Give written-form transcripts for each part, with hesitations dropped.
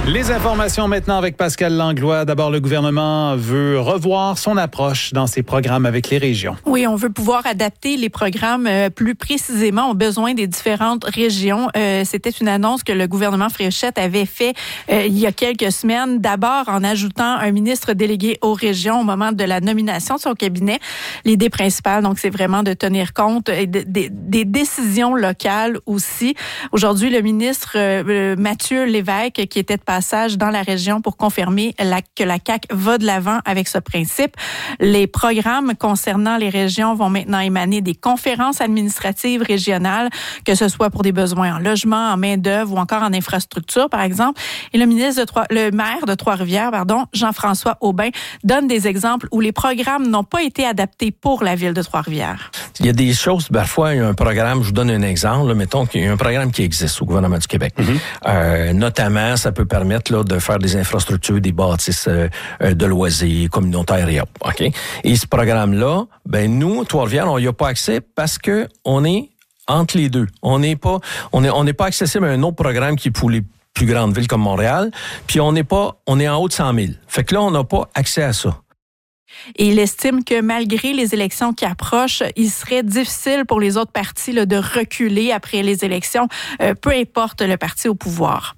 Les informations maintenant avec Pascal Langlois. D'abord, le gouvernement veut revoir son approche dans ses programmes avec les régions. Oui, on veut pouvoir adapter les programmes plus précisément aux besoins des différentes régions. C'était une annonce que le gouvernement Fréchette avait fait il y a quelques semaines. D'abord, en ajoutant un ministre délégué aux régions au moment de la nomination de son cabinet. L'idée principale, donc, c'est vraiment de tenir compte des décisions locales aussi. Aujourd'hui, le ministre Mathieu Lévesque, qui était de passage dans la région pour confirmer que la CAQ va de l'avant avec ce principe. Les programmes concernant les régions vont maintenant émaner des conférences administratives régionales, que ce soit pour des besoins en logement, en main-d'œuvre ou encore en infrastructure, par exemple. Et le maire de Trois-Rivières, Jean-François Aubin, donne des exemples où les programmes n'ont pas été adaptés pour la ville de Trois-Rivières. Il y a des choses, parfois, il y a un programme, je vous donne un exemple, là, mettons qu'il y a un programme qui existe au gouvernement du Québec. Notamment, ça peut permettre là, de faire des infrastructures, des bâtisses de loisirs, communautaires et autres. OK? Et ce programme-là, nous, Trois-Rivières, on n'y a pas accès parce que on est entre les deux. On n'est pas accessible à un autre programme qui est pour les plus grandes villes comme Montréal, puis on est en haut de 100 000. Fait que là, on n'a pas accès à ça. Et il estime que malgré les élections qui approchent, il serait difficile pour les autres partis là, de reculer après les élections, peu importe le parti au pouvoir.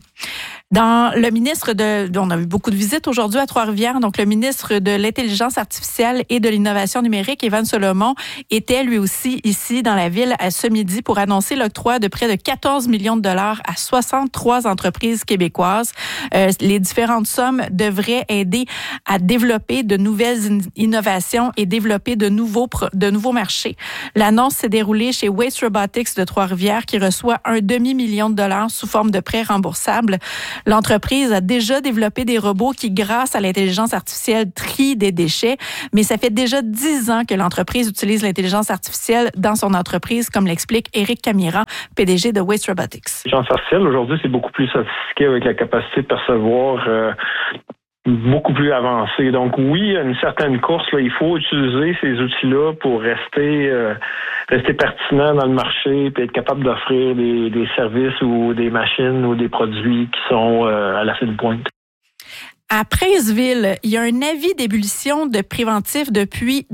Le ministre on a eu beaucoup de visites aujourd'hui à Trois-Rivières, donc le ministre de l'Intelligence artificielle et de l'Innovation numérique, Evan Solomon, était lui aussi ici dans la ville à ce midi pour annoncer l'octroi de près de 14 millions de dollars à 63 entreprises québécoises. Les différentes sommes devraient aider à développer de nouvelles innovations et développer de nouveaux marchés. L'annonce s'est déroulée chez Waste Robotics de Trois-Rivières qui reçoit un demi-million de dollars sous forme de prêt remboursable. L'entreprise a déjà développé des robots qui, grâce à l'intelligence artificielle, trient des déchets, mais ça fait déjà 10 ans que l'entreprise utilise l'intelligence artificielle dans son entreprise, comme l'explique Éric Camira, PDG de Waste Robotics. L'intelligence artificielle, aujourd'hui, c'est beaucoup plus sophistiqué avec la capacité de percevoir beaucoup plus avancée. Donc oui, il y a une certaine course, là, il faut utiliser ces outils-là pour rester pertinent dans le marché et être capable d'offrir des services ou des machines ou des produits qui sont à la fine pointe. À Princeville, il y a un avis d'ébullition de préventif depuis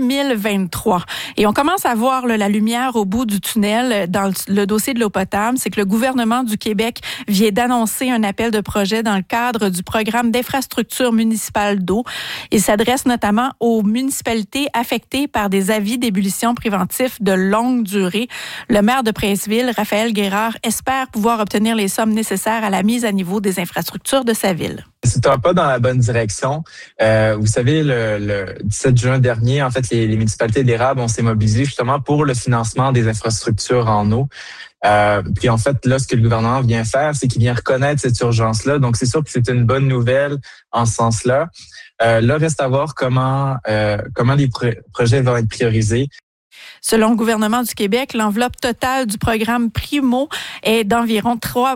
2023. Et on commence à voir la lumière au bout du tunnel dans le dossier de l'eau potable. C'est que le gouvernement du Québec vient d'annoncer un appel de projet dans le cadre du programme d'infrastructure municipale d'eau. Il s'adresse notamment aux municipalités affectées par des avis d'ébullition préventif de longue durée. Le maire de Princeville, Raphaël Guérard, espère pouvoir obtenir les sommes nécessaires à la mise à niveau des infrastructures de sa ville. C'est un pas dans la bonne direction. Vous savez, le 17 juin dernier, en fait, les municipalités d'Érable, on s'est mobilisés justement pour le financement des infrastructures en eau. Puis en fait, là, ce que le gouvernement vient faire, c'est qu'il vient reconnaître cette urgence-là. Donc, c'est sûr que c'est une bonne nouvelle en ce sens-là. Là, reste à voir comment les projets vont être priorisés. Selon le gouvernement du Québec, l'enveloppe totale du programme Primo est d'environ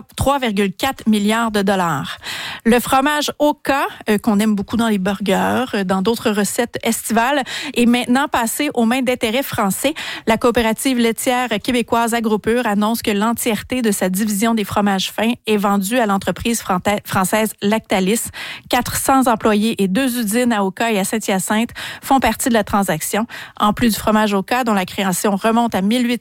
3,4 milliards de dollars. Le fromage Oka, qu'on aime beaucoup dans les burgers, dans d'autres recettes estivales, est maintenant passé aux mains d'intérêts français. La coopérative laitière québécoise AgroPure annonce que l'entièreté de sa division des fromages fins est vendue à l'entreprise française Lactalis. 400 employés et 2 usines à Oka et à Saint-Hyacinthe font partie de la transaction. En plus du fromage Oka, dont la création remonte à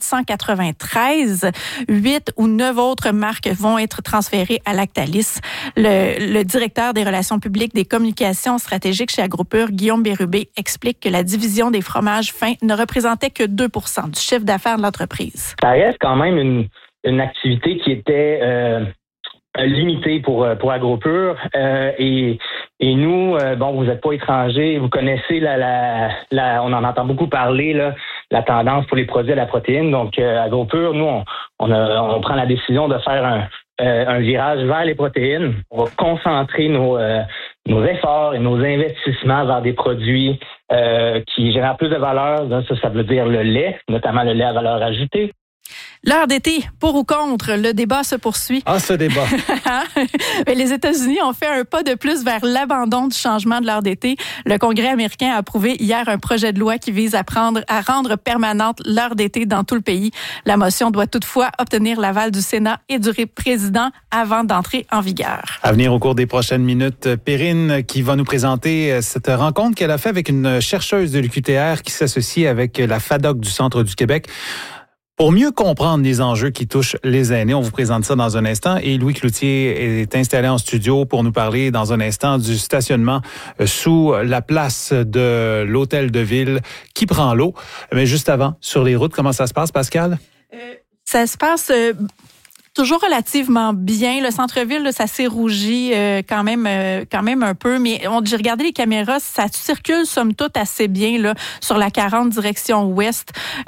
1893, 8 ou 9 autres marques vont être transférées à Lactalis. Le directeur des relations publiques des communications stratégiques chez AgroPure, Guillaume Bérubé, explique que la division des fromages fins ne représentait que 2 % du chiffre d'affaires de l'entreprise. Ça reste quand même une activité qui était limitée pour AgroPure et nous, vous n'êtes pas étrangers, vous connaissez on en entend beaucoup parler là, la tendance pour les produits à la protéine. Donc AgroPure, nous on prend la décision de faire un virage vers les protéines. On va concentrer nos efforts et nos investissements vers des produits qui génèrent plus de valeur. Ça veut dire le lait, notamment le lait à valeur ajoutée. L'heure d'été, pour ou contre, le débat se poursuit. Ah, ce débat. Mais les États-Unis ont fait un pas de plus vers l'abandon du changement de l'heure d'été. Le Congrès américain a approuvé hier un projet de loi qui vise à rendre permanente l'heure d'été dans tout le pays. La motion doit toutefois obtenir l'aval du Sénat et du président avant d'entrer en vigueur. À venir au cours des prochaines minutes, Perrine qui va nous présenter cette rencontre qu'elle a faite avec une chercheuse de l'UQTR qui s'associe avec la FADOC du Centre du Québec. Pour mieux comprendre les enjeux qui touchent les aînés, on vous présente ça dans un instant. Et Louis Cloutier est installé en studio pour nous parler dans un instant du stationnement sous la place de l'Hôtel de Ville qui prend l'eau. Mais juste avant, sur les routes, comment ça se passe, Pascal? Ça se passe toujours relativement bien. Le centre-ville, là, ça s'est rougi quand même un peu. Mais j'ai regardé les caméras, ça circule somme toute assez bien là sur la 40 direction ouest.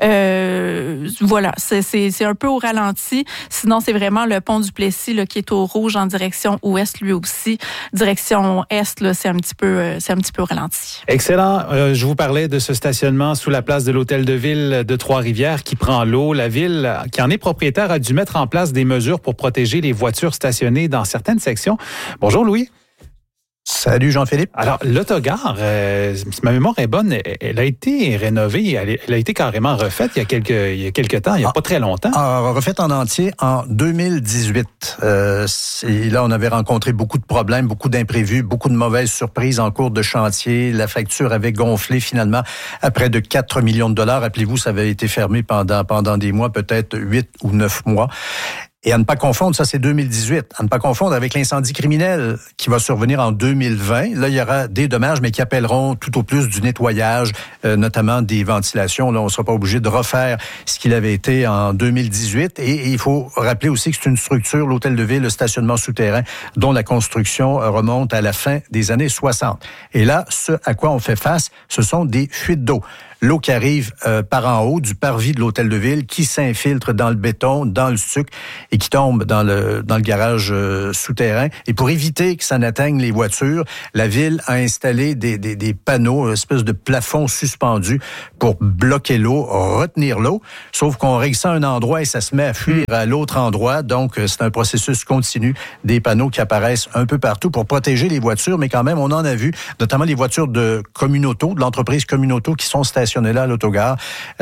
Voilà, c'est un peu au ralenti. Sinon, c'est vraiment le pont du Plessis là, qui est au rouge en direction ouest lui aussi. Direction est, là, c'est un petit peu au ralenti. Excellent. Je vous parlais de ce stationnement sous la place de l'Hôtel de Ville de Trois-Rivières qui prend l'eau. La ville, qui en est propriétaire, a dû mettre en place des mesures pour protéger les voitures stationnées dans certaines sections. Bonjour Louis. Salut Jean-Philippe. Alors, l'autogare, si ma mémoire est bonne, elle a été rénovée, elle a été carrément refaite il y a quelques temps, il n'y a pas très longtemps. Refaite en entier en 2018. Là, on avait rencontré beaucoup de problèmes, beaucoup d'imprévus, beaucoup de mauvaises surprises en cours de chantier. La facture avait gonflé finalement à près de 4 millions de dollars. Rappelez-vous, ça avait été fermé pendant des mois, peut-être 8 ou 9 mois. Et à ne pas confondre, ça c'est 2018, à ne pas confondre avec l'incendie criminel qui va survenir en 2020. Là, il y aura des dommages, mais qui appelleront tout au plus du nettoyage, notamment des ventilations. Là, on ne sera pas obligé de refaire ce qu'il avait été en 2018. Et il faut rappeler aussi que c'est une structure, l'Hôtel de Ville, le stationnement souterrain, dont la construction remonte à la fin des années 60. Et là, ce à quoi on fait face, ce sont des fuites d'eau. L'eau qui arrive par en haut du parvis de l'Hôtel de Ville, qui s'infiltre dans le béton, dans le suc et qui tombe dans le garage souterrain. Et pour éviter que ça n'atteigne les voitures, la Ville a installé des panneaux, une espèce de plafond suspendu pour bloquer l'eau, retenir l'eau. Sauf qu'on règle ça à un endroit et ça se met à fuir à l'autre endroit. Donc, c'est un processus continu. Des panneaux qui apparaissent un peu partout pour protéger les voitures, mais quand même, on en a vu, notamment les voitures de Communauto, de l'entreprise Communauto, qui sont stationnées là à l'autogare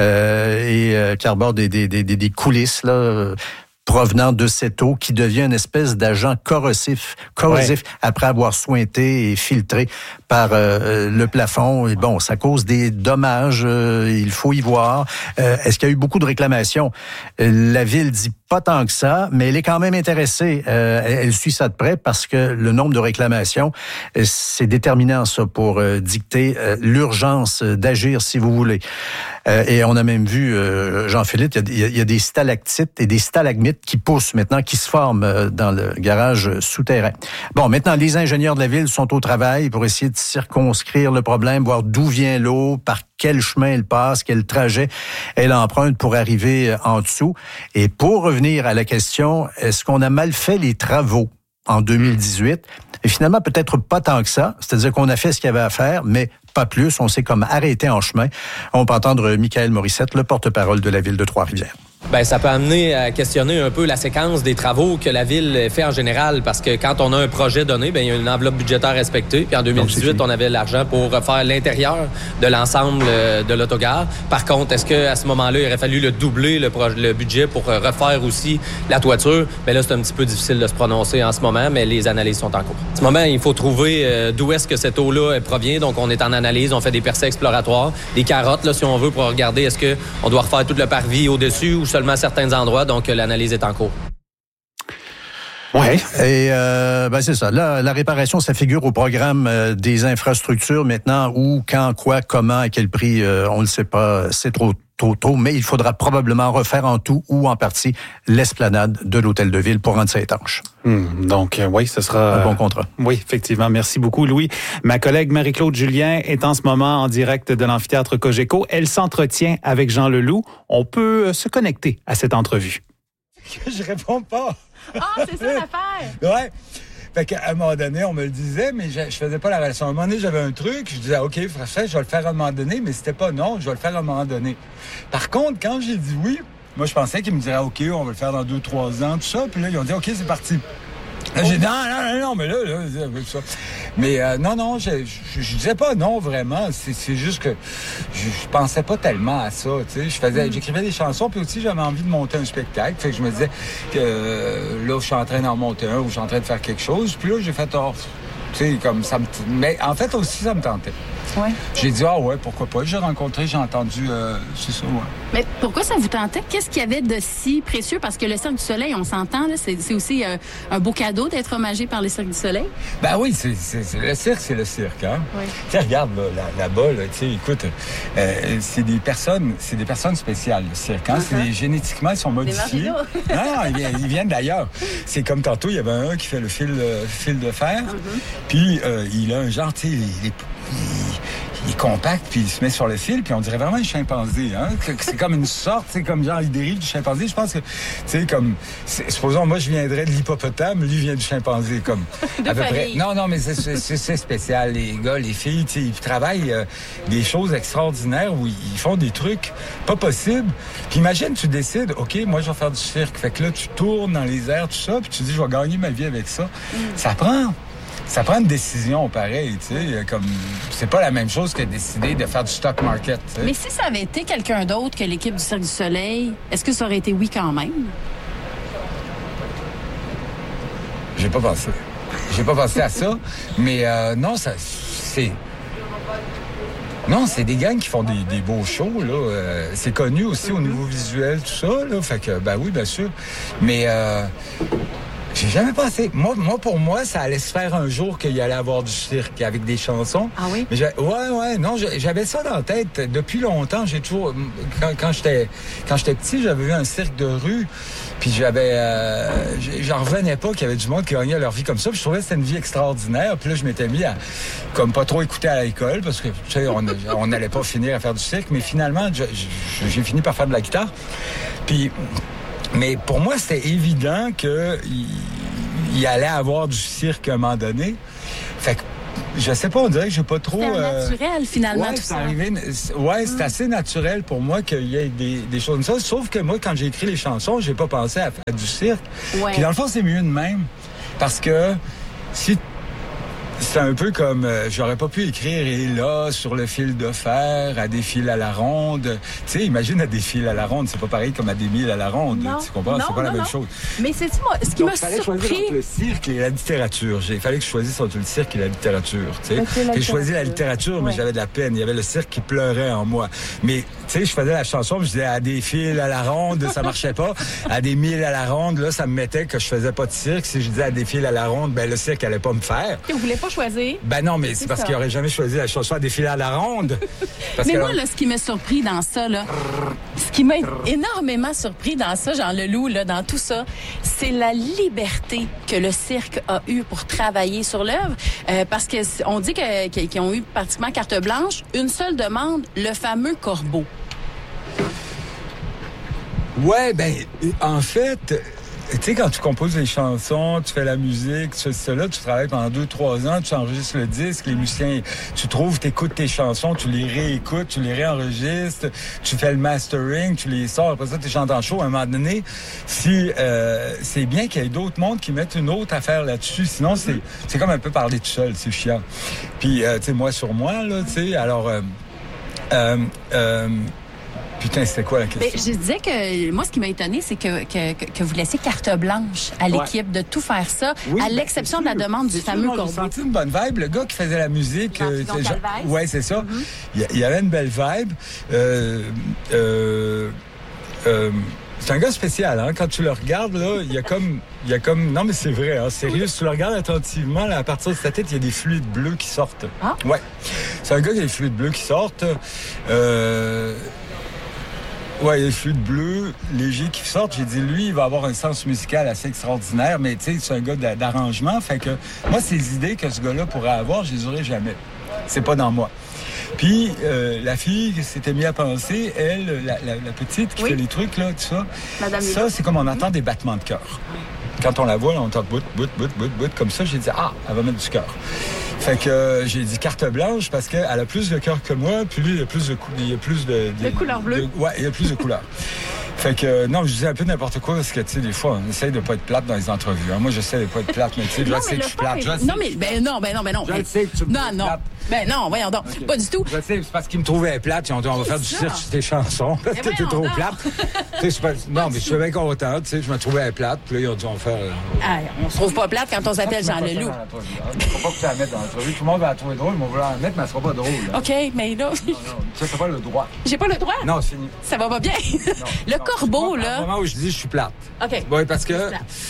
et qui arborent des coulisses là, provenant de cette eau qui devient une espèce d'agent corrosif après avoir sointé et filtré par le plafond. Et bon, ça cause des dommages, il faut y voir. Est-ce qu'il y a eu beaucoup de réclamations? La Ville dit pas tant que ça, mais elle est quand même intéressée. Elle suit ça de près parce que le nombre de réclamations, c'est déterminant ça pour dicter l'urgence d'agir, si vous voulez. Et on a même vu, Jean-Philippe, il y a des stalactites et des stalagmites qui poussent maintenant, qui se forment dans le garage souterrain. Bon, maintenant, les ingénieurs de la Ville sont au travail pour essayer de circonscrire le problème, voir d'où vient l'eau, par quel chemin elle passe, quel trajet elle emprunte pour arriver en dessous. Et pour revenir à la question, est-ce qu'on a mal fait les travaux en 2018? Et finalement, peut-être pas tant que ça. C'est-à-dire qu'on a fait ce qu'il y avait à faire, mais pas plus. On s'est comme arrêté en chemin. On peut entendre Michael Morissette, le porte-parole de la Ville de Trois-Rivières. Bien, ça peut amener à questionner un peu la séquence des travaux que la Ville fait en général, parce que quand on a un projet donné, bien, il y a une enveloppe budgétaire respectée. Puis en 2018, on avait l'argent pour refaire l'intérieur de l'ensemble de l'autogare. Par contre, est-ce qu'à ce moment-là, il aurait fallu le doubler, le budget, pour refaire aussi la toiture? Bien là, c'est un petit peu difficile de se prononcer en ce moment, mais les analyses sont en cours. En ce moment, il faut trouver d'où est-ce que cette eau-là provient. Donc, on est en analyse, on fait des percées exploratoires, des carottes, là, si on veut, pour regarder est-ce qu'on doit refaire tout le parvis au-dessus ou seulement à certains endroits, donc l'analyse est en cours. Ouais. Et c'est ça. Là, la réparation, ça figure au programme des infrastructures maintenant. Où, quand, quoi, comment, à quel prix, on ne le sait pas. C'est trop tôt, mais il faudra probablement refaire en tout ou en partie l'esplanade de l'Hôtel de Ville pour rendre ça étanche. Donc, oui, ce sera... un bon contrat. Oui, effectivement. Merci beaucoup, Louis. Ma collègue Marie-Claude Julien est en ce moment en direct de l'amphithéâtre Cogeco. Elle s'entretient avec Jean Leloup. On peut se connecter à cette entrevue. Je réponds pas. Ah, c'est ça l'affaire! Ouais. Fait qu'à un moment donné, on me le disait, mais je faisais pas la relation. À un moment donné, j'avais un truc, je disais, OK, français, je vais le faire à un moment donné, mais c'était pas non, je vais le faire à un moment donné. Par contre, quand j'ai dit oui, Moi, je pensais qu'ils me diraient, OK, on va le faire dans 2-3 ans, tout ça. Puis là, ils ont dit, OK, c'est parti. Là, j'ai dit, non, mais là, ça. Mais non, je disais pas non, vraiment. C'est juste que je pensais pas tellement à ça, tu sais. J'écrivais des chansons, puis aussi, j'avais envie de monter un spectacle. Fait que je me disais que là, je suis en train d'en monter un ou je suis en train de faire quelque chose. Puis là, j'ai fait, tu sais, comme ça me... Mais en fait, aussi, ça me tentait. Ouais. J'ai dit, ouais, pourquoi pas. J'ai entendu, c'est ça, ouais. Mais pourquoi ça vous tentait? Qu'est-ce qu'il y avait de si précieux? Parce que le Cirque du Soleil, on s'entend, là, c'est aussi un beau cadeau d'être hommagé par le Cirque du Soleil. Ben oui, c'est le cirque, c'est le cirque, hein? Oui. Tu sais, regarde, là-bas, là, tu sais, écoute, c'est des personnes spéciales, le cirque, hein? C'est génétiquement, ils sont modifiés. Non, ils viennent d'ailleurs. C'est comme tantôt, il y avait un qui fait le fil de fer, puis il a un genre, tu sais, il est compact, puis il se met sur le fil, puis on dirait vraiment un chimpanzé, hein? C'est comme une sorte, c'est comme genre, il dérive du chimpanzé. Je pense que, tu sais, comme, supposons, moi, je viendrais de l'hippopotame, lui vient du chimpanzé, comme, à peu près. Non, mais c'est spécial. Les gars, les filles, tu sais, ils travaillent des choses extraordinaires où ils font des trucs pas possibles. Puis imagine, tu décides, OK, moi, je vais faire du cirque. Fait que là, tu tournes dans les airs, tout ça, puis tu dis, je vais gagner ma vie avec ça. Ça prend une décision pareille, tu sais, comme c'est pas la même chose que décider de faire du stock market. T'sais. Mais si ça avait été quelqu'un d'autre que l'équipe du Cirque du Soleil, est-ce que ça aurait été oui quand même? J'ai pas pensé à ça, mais non, c'est des gangs qui font des beaux shows, là. C'est connu aussi au niveau visuel, tout ça, là. Fait que, ben oui, bien sûr. Mais j'ai jamais pensé. Moi, pour moi, ça allait se faire un jour qu'il y allait avoir du cirque avec des chansons. Ah oui? Mais non, j'avais ça dans la tête depuis longtemps. J'ai toujours, quand j'étais petit, j'avais vu un cirque de rue. Puis j'en revenais pas qu'il y avait du monde qui gagnait leur vie comme ça. Puis je trouvais que c'était une vie extraordinaire. Puis là, je m'étais mis à, comme pas trop écouter à l'école parce que, tu sais, on n'allait pas finir à faire du cirque. Mais finalement, j'ai fini par faire de la guitare. Puis, mais pour moi, c'était évident qu'il allait avoir du cirque à un moment donné. Fait que, je sais pas, on dirait que j'ai pas trop... C'est naturel, finalement, tout ça. C'est assez naturel pour moi qu'il y ait des choses comme ça. Sauf que moi, quand j'ai écrit les chansons, j'ai pas pensé à faire du cirque. Ouais. Puis dans le fond, c'est mieux de même. Parce que si... C'est un peu comme, j'aurais pas pu écrire « Et là, sur le fil de fer, à des fils à la ronde ». Tu sais, imagine à des fils à la ronde, c'est pas pareil comme à des milles à la ronde. Non, tu comprends? C'est pas la même chose. Mais c'est ce qui m'a surpris. Il fallait choisir entre le cirque et la littérature. Il fallait que je choisisse entre le cirque et la littérature. Tu sais. J'ai choisi la littérature, mais j'avais de la peine. Il y avait le cirque qui pleurait en moi. Mais, tu sais, je faisais la chanson, je disais « À des fils à la ronde », ça marchait pas. À des milles à la ronde, là, ça me mettait que je faisais pas de cirque. Si je disais « À des fils à la ronde », ben le cirque allait pas me faire. Vous voulez pas choisir? Ben non, mais c'est parce qu'il aurait jamais choisi la chanson à défiler à la ronde. Mais moi, là, ce qui m'a surpris dans ça, là, ce qui m'a énormément surpris dans ça, Jean Leloup, là, dans tout ça, c'est la liberté que le cirque a eue pour travailler sur l'œuvre. Parce que on dit qu'ils ont eu pratiquement carte blanche, une seule demande, le fameux corbeau. Ouais, ben, en fait... Tu sais, quand tu composes les chansons, tu fais la musique, tu fais cela, tu travailles pendant 2-3 ans, tu enregistres le disque, les musiciens, tu écoutes tes chansons, tu les réécoutes, tu les réenregistres, tu fais le mastering, tu les sors, après ça, tu chantes en show. À un moment donné, c'est bien qu'il y ait d'autres mondes qui mettent une autre affaire là-dessus. Sinon, c'est comme un peu parler tout seul, c'est chiant. Puis, tu sais, moi sur moi, là, tu sais, alors... Putain, c'était quoi la question? Mais je disais que moi, ce qui m'a étonné, c'est que vous laissez carte blanche à l'équipe de tout faire ça, oui, à l'exception de la demande du fameux corbeau. J'ai senti une bonne vibe. Le gars qui faisait la musique... ouais, c'est ça. Il y avait une belle vibe. C'est un gars spécial, hein? Quand tu le regardes, là, il y a comme... Non, mais c'est vrai, hein? Sérieux, si tu le regardes attentivement, là, à partir de sa tête, il y a des fluides bleus qui sortent. Ah? Ouais. C'est un gars qui a des fluides bleus qui sortent. Ouais, il y a des fluides bleus légers qui sortent. J'ai dit, lui, il va avoir un sens musical assez extraordinaire, mais tu sais, c'est un gars d'arrangement. Fait que moi, ces idées que ce gars-là pourrait avoir, je les aurais jamais. C'est pas dans moi. Puis, la fille s'était mise à penser, elle, la petite qui fait les trucs, là, tout ça. Ça, c'est comme on entend des battements de cœur. quand on la voit, là, on entend bout, comme ça. J'ai dit, elle va mettre du cœur. Fait que j'ai dit carte blanche parce qu'elle a plus de cœur que moi, puis lui, il y a plus de couleurs bleues. Ouais, il y a plus de couleurs. Fait que, non, je disais un peu n'importe quoi parce que, tu sais, des fois, on essaye de pas être plate dans les entrevues. Hein. Moi, j'essaie de pas être plate, mais tu sais, je sais que je suis plate. Non, non. Je sais que tu me trouves plate. Ben non, voyons donc. Okay. Pas du tout. Je sais, c'est parce qu'ils me trouvaient plate. Ils ont dit, on va faire du cirque sur tes chansons. Parce que t'es trop plate. Non, mais je suis bien content. Tu sais, je me trouvais plate. Puis là, ils ont dit, on va faire. On se trouve pas plate quand on s'appelle Jean Leloup. Faut pas que tu la mettes dans l'entrevue. Tout le monde va la trouver drôle, mais on va la mettre, mais elle sera pas drôle. Là. OK, mais là. Non, ça, t'as pas le droit. J'ai pas le droit? Non, c'est fini. Ça va pas bien. Le corbeau, là. Au moment où je dis, je suis plate. OK. Oui, parce que.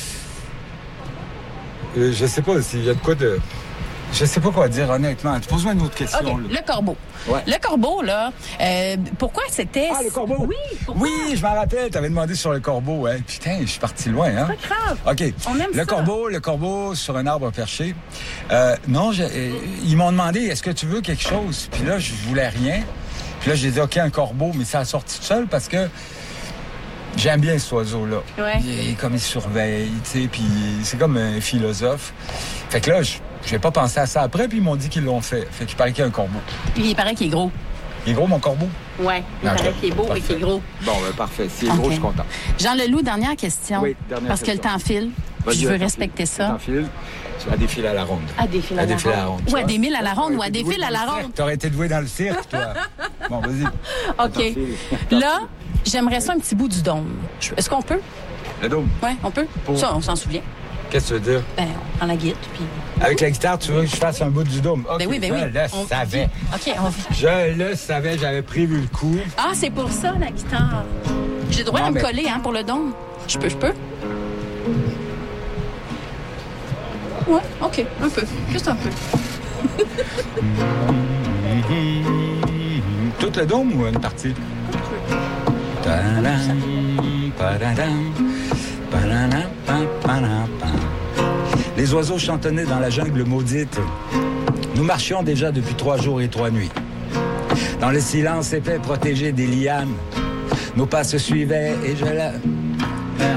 Je sais pas s'il y a de quoi de. Je sais pas quoi dire, honnêtement. Tu poses-moi une autre question. Okay. Le corbeau. Ouais. Le corbeau, là, pourquoi c'était... le corbeau? Oui, pourquoi? Oui, je m'en rappelle. T'avais demandé sur le corbeau. Hein. Putain, je suis parti loin. Hein? Pas grave. OK. On aime ça. Le corbeau sur un arbre perché. Non, ils m'ont demandé, est-ce que tu veux quelque chose? Puis là, je voulais rien. Puis là, j'ai dit, OK, un corbeau, mais ça a sorti tout seul parce que j'aime bien cet oiseau-là. Ouais. Il surveille, tu sais, puis c'est comme un philosophe. Fait que là, j'ai pas pensé à ça après, puis ils m'ont dit qu'ils l'ont fait. Fait qu'il paraît qu'il y a un corbeau. Puis il paraît qu'il est gros. Il est gros, mon corbeau? Oui, il paraît qu'il est beau et qu'il est gros. Bon, parfait. S'il est gros, je suis content. Jean Leloup, dernière question. Oui, dernière parce question. Que le temps file. Je veux respecter ça. Le temps file. À des fils à la ronde. À des fils à la ronde. Ou à des milles à la ronde ou à des fils à la ronde. T'aurais été doué dans le cirque, toi. Bon, vas-y. OK. Là, j'aimerais ça un petit bout du dôme. Est-ce qu'on peut? Le dôme? Oui, on peut. Ça, on s'en souvient. Qu'est-ce que tu veux dire? Ben, on prend la guitare, puis... Avec la guitare, tu veux que je fasse un bout du dôme? Okay, ben oui. Je le savais. OK, Je le savais, j'avais prévu le coup. Ah, c'est pour ça, la guitare. J'ai le droit de me coller, pour le dôme. Je peux? Ouais, OK, un peu. Juste un peu. Tout le dôme ou une partie? Les oiseaux chantonnaient dans la jungle maudite. Nous marchions déjà depuis 3 jours et 3 nuits. Dans le silence épais protégé des lianes, nos pas se suivaient et je la...